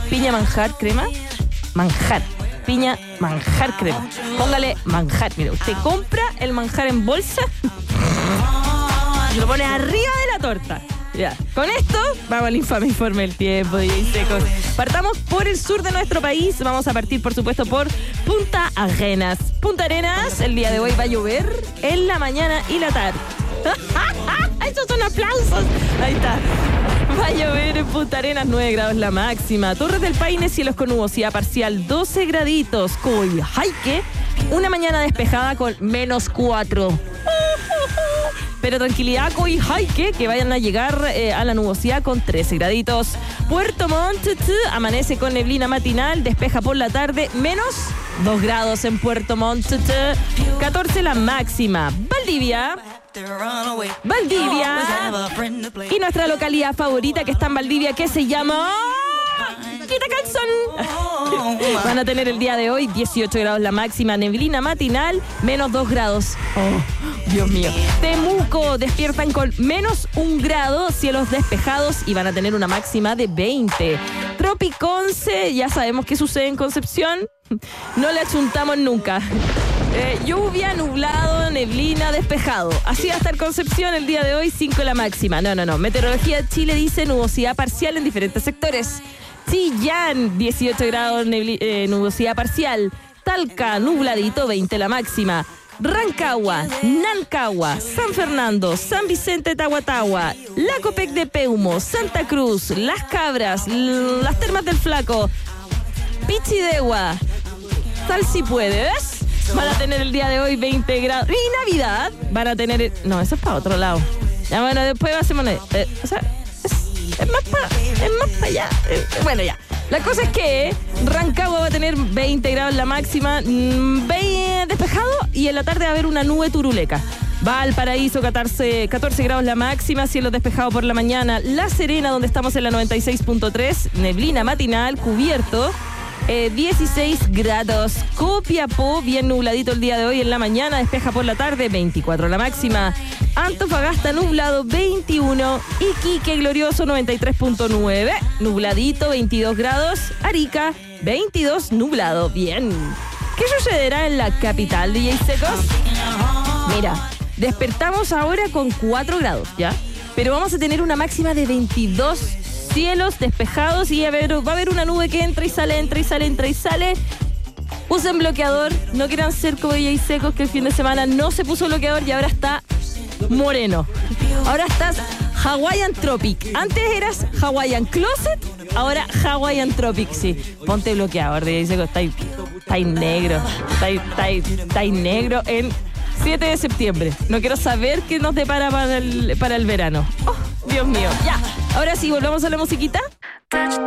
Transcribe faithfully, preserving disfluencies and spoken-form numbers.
piña manjar crema. Manjar. Piña manjar crema. Póngale manjar. Mira, usted compra el manjar en bolsa y lo pone arriba de la torta. Ya. Con esto, vamos al infame informe del tiempo, D J Secos. Partamos por el sur de nuestro país. Vamos a partir, por supuesto, por Punta Arenas. Punta Arenas, el día de hoy va a llover en la mañana y la tarde. ¡Esos son aplausos! Ahí está. Va a llover en Punta Arenas, nueve grados la máxima. Torres del Paine, cielos con nubosidad parcial, doce graditos. Coyhaique, una mañana despejada con menos cuatro. Pero tranquilidad, Coyhaique, que vayan a llegar eh, a la nubosidad con trece graditos. Puerto Montt amanece con neblina matinal, despeja por la tarde, menos dos grados en Puerto Montt. catorce la máxima. Valdivia. Valdivia. Y nuestra localidad favorita que está en Valdivia, que se llama... Quita calzón. Van a tener el día de hoy dieciocho grados la máxima, neblina matinal, menos dos grados. Oh, Dios mío. Temuco, despiertan con menos un grado, cielos despejados y van a tener una máxima de veinte. Tropiconce, ya sabemos qué sucede en Concepción. No le achuntamos nunca. Eh, lluvia, nublado, neblina, despejado. Así va a estar Concepción el día de hoy, cinco la máxima. No, no, no. Meteorología Chile dice nubosidad parcial en diferentes sectores. Chillán, dieciocho grados, nebli- eh, nubosidad parcial. Talca, nubladito, veinte la máxima. Rancagua, Nancagua, San Fernando, San Vicente Tahuatahua, La Copec de Peumo, Santa Cruz, Las Cabras, l- las Termas del Flaco, Pichidegua, tal si puedes. Van a tener el día de hoy veinte grados. Y Navidad van a tener... El... No, eso es para otro lado. Ya, bueno, después hacemos... Eh, o sea, es, es más para es más para allá. Eh, bueno, ya. La cosa es que Rancagua va a tener veinte grados la máxima, mmm, despejado, y en la tarde va a haber una nube turuleca. Valparaíso, catorce, catorce grados la máxima, cielo despejado por la mañana. La Serena, donde estamos en la noventa y seis punto tres, neblina matinal, cubierto. Eh, dieciséis grados. Copiapó, bien nubladito el día de hoy en la mañana, despeja por la tarde, veinticuatro la máxima. Antofagasta, nublado, veintiuno. Iquique, glorioso, noventa y tres punto nueve, nubladito, veintidós grados. Arica, veintidós, nublado. Bien. ¿Qué sucederá en la capital, D J Secos? Mira, despertamos ahora con cuatro grados, ¿ya? Pero vamos a tener una máxima de veintidós. Cielos despejados y a ver, va a haber una nube que entra y sale, entra y sale, entra y sale. Usen bloqueador, no quieran ser como D J Secos, que el fin de semana no se puso bloqueador y ahora está moreno. Ahora estás Hawaiian Tropic. Antes eras Hawaiian Closet, ahora Hawaiian Tropic, sí. Ponte bloqueador, D J Secos, está ahí, está ahí negro, está ahí, está ahí, está ahí negro en siete de septiembre. No quiero saber qué nos depara para el, para el verano. Oh, Dios mío. Ya, ahora sí, volvamos a la musiquita.